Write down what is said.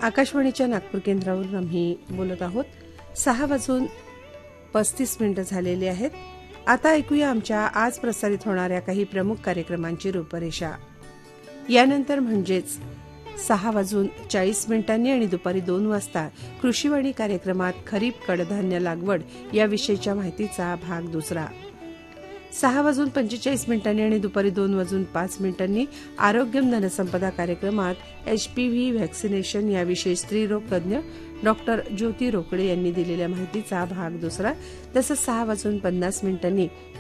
आकाशवाणीच्या नागपूर केंद्रावरून आम्ही बोलत आहोत. 6:35 झालेले आहेत. आता ऐकूया आमच्या आज प्रसारित होणाऱ्या काही प्रमुख कार्यक्रमांची रूपरेषा. यानंतर म्हणजेच 6:40 आणि दुपारी 2 वाजता कृषीवाणी कार्यक्रमात खरीप कडधान्य लागवड याविषयीच्या माहितीचा भाग दुसरा. 6:45 आणि दुपारी 2:05 आरोग्यम धनसंपदा कार्यक्रमात HPV व्हॅक्सिनेशन याविषयी स्त्रीरोग तज्ञ डॉक्टर ज्योती रोकडे यांनी दिलेल्या माहितीचा भाग दुसरा. तसंच 6:50